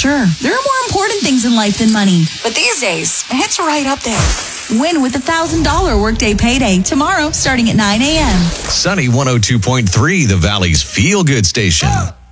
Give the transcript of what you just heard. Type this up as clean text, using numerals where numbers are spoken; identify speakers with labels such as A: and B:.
A: Sure, there are more important things in life than money.
B: But these days, it's right up there.
A: Win with $1,000 workday payday tomorrow starting at 9 a.m.
C: Sunny 102.3, the Valley's feel-good station.